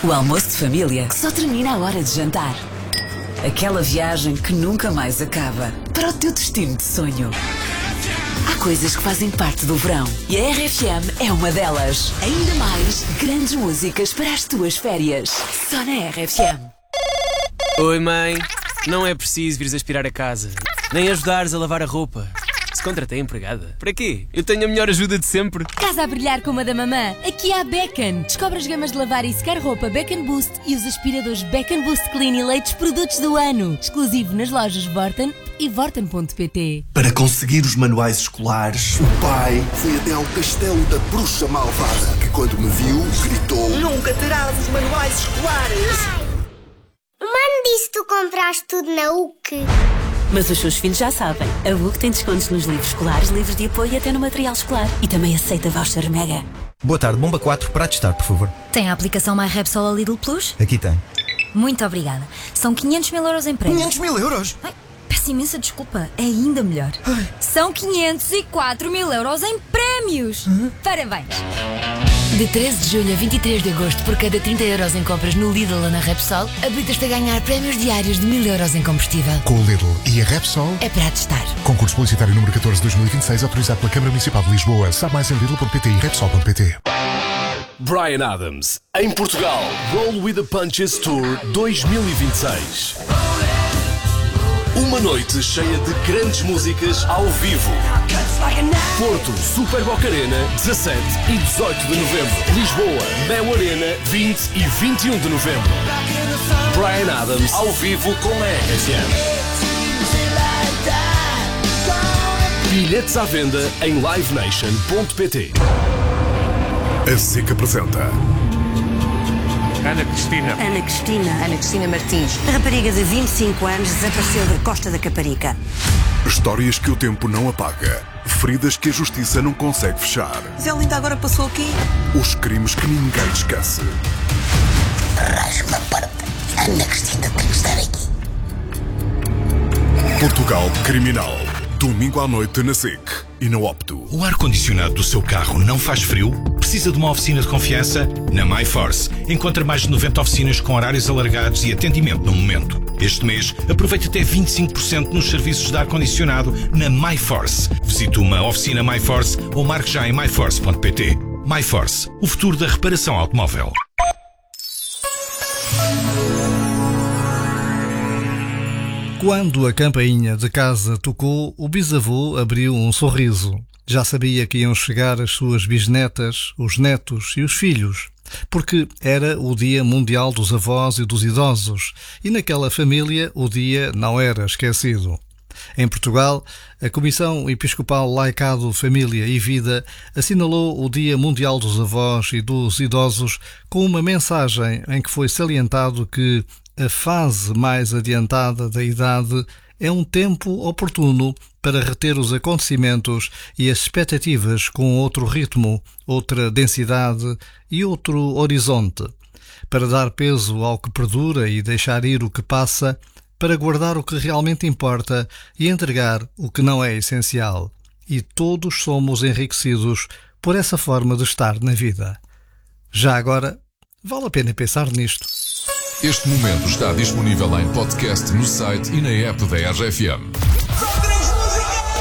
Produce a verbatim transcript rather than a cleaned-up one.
O almoço de família que só termina à hora de jantar. Aquela viagem que nunca mais acaba para o teu destino de sonho. Há coisas que fazem parte do verão e a R F M é uma delas. Ainda mais grandes músicas para as tuas férias. Só na R F M. Oi, mãe. Não é preciso vires aspirar a casa, nem ajudares a lavar a roupa. Se contratei empregada. Para quê? Eu tenho a melhor ajuda de sempre. Casa a brilhar como a da mamã. Aqui há Beacon. Descobre as gamas de lavar e secar roupa Beacon Boost e os aspiradores Beacon Boost Clean Eleitos produtos do ano. Exclusivo nas lojas Vorten e vorten ponto pt. Para conseguir os manuais escolares, o pai foi até ao castelo da bruxa malvada, que quando me viu, gritou: Nunca terás os manuais escolares! O mano disse que tu compraste tudo na U C. Mas os seus filhos já sabem. A U C tem descontos nos livros escolares, livros de apoio e até no material escolar. E também aceita voucher Mega. Boa tarde, bomba quatro para testar, por favor. Tem a aplicação MyRepsol a Lidl Plus? Aqui tem. Muito obrigada. São quinhentos mil euros em prémios. quinhentos mil euros? Ai, peço imensa desculpa. É ainda melhor. Ai. São quinhentos e quatro mil euros em prémios. Uhum. Parabéns. De treze de julho a vinte e três de agosto, por cada trinta euros em compras no Lidl ou na Repsol, habilitas-te a ganhar prémios diários de mil euros em combustível. Com o Lidl e a Repsol é para testar. Concurso publicitário número catorze de dois mil e vinte e seis, autorizado pela Câmara Municipal de Lisboa. Sabe mais em lidl ponto pt e repsol ponto pt. Bryan Adams, em Portugal. Roll with the Punches Tour dois mil e vinte e seis. Uma noite cheia de grandes músicas ao vivo. Porto, Super Boca Arena, dezassete e dezoito de novembro. Lisboa, Mel Arena, vinte e vinte e um de novembro. Bryan Adams, ao vivo com a R F M. Bilhetes à venda em live nation ponto pt. A SIC apresenta Ana Cristina. Ana Cristina. Ana Cristina Martins. A rapariga de vinte e cinco anos desapareceu da Costa da Caparica. Histórias que o tempo não apaga. Feridas que a justiça não consegue fechar. Mas ela ainda agora passou aqui. Os crimes que ninguém esquece. Rasga-me a parte. Ana Cristina tem que estar aqui. Portugal Criminal. Domingo à noite na SIC e na Opto. O ar-condicionado do seu carro não faz frio? Precisa de uma oficina de confiança? Na MyForce. Encontra mais de noventa oficinas com horários alargados e atendimento no momento. Este mês, aproveite até vinte e cinco por cento nos serviços de ar-condicionado na MyForce. Visite uma oficina MyForce ou marque já em my force ponto pt. MyForce, o futuro da reparação automóvel. Quando a campainha de casa tocou, o bisavô abriu um sorriso. Já sabia que iam chegar as suas bisnetas, os netos e os filhos, porque era o Dia Mundial dos Avós e dos Idosos, e naquela família o dia não era esquecido. Em Portugal, a Comissão Episcopal Laicado, Família e Vida assinalou o Dia Mundial dos Avós e dos Idosos com uma mensagem em que foi salientado que a fase mais adiantada da idade é um tempo oportuno para reter os acontecimentos e as expectativas com outro ritmo, outra densidade e outro horizonte, para dar peso ao que perdura e deixar ir o que passa, para guardar o que realmente importa e entregar o que não é essencial. E todos somos enriquecidos por essa forma de estar na vida. Já agora, vale a pena pensar nisto. Este momento está disponível em podcast no site e na app da R F M.